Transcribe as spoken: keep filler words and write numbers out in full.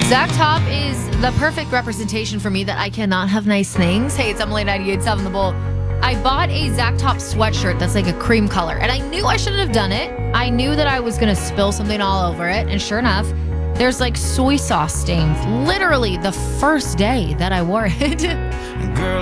Zach Top is the perfect representation for me that I cannot have nice things. Hey, it's Emily ninety-eight point seven The Bolt. I bought a Zach Top sweatshirt that's like a cream color, and I knew I shouldn't have done it. I knew that I was going to spill something all over it, and sure enough, there's like soy sauce stains literally the first day that I wore it. Girl,